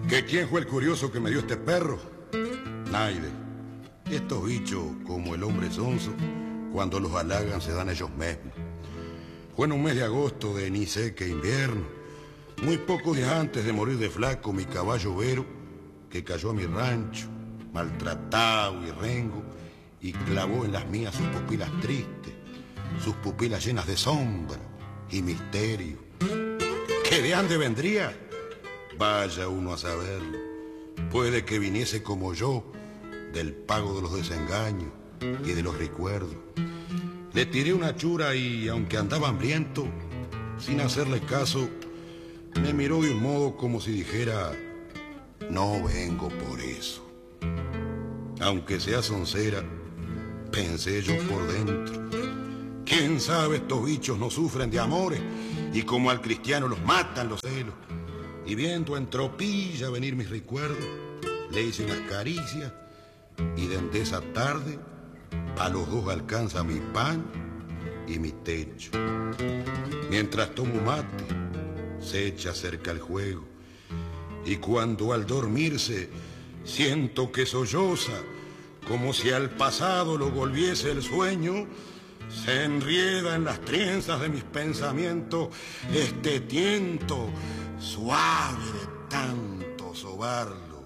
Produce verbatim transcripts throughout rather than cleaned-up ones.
¿Que quién fue el curioso que me dio este perro? Naide. Estos bichos, como el hombre sonso, cuando los halagan se dan ellos mismos. Fue en un mes de agosto de ni sé qué invierno, muy pocos días antes de morir de flaco mi caballo Vero, que cayó a mi rancho, maltratado y rengo, y clavó en las mías sus pupilas tristes, sus pupilas llenas de sombra y misterio. ¿Que de ande vendría? Vaya uno a saberlo. Puede que viniese como yo, del pago de los desengaños y de los recuerdos. Le tiré una chura y, aunque andaba hambriento, sin hacerle caso, me miró de un modo como si dijera: no vengo por eso. Aunque sea soncera, pensé yo por dentro. ¿Quién sabe estos bichos no sufren de amores? Y como al cristiano los matan los celos. Y viendo en tropilla venir mis recuerdos, le hice unas caricias y desde esa tarde a los dos alcanza mi pan y mi techo. Mientras tomo mate, se echa cerca el juego, y cuando al dormirse siento que solloza, como si al pasado lo volviese el sueño, se enrieda en las trenzas de mis pensamientos este tiento suave de tanto sobarlo.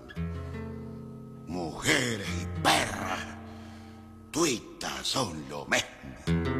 Mujeres y perras, tuitas son lo mismo.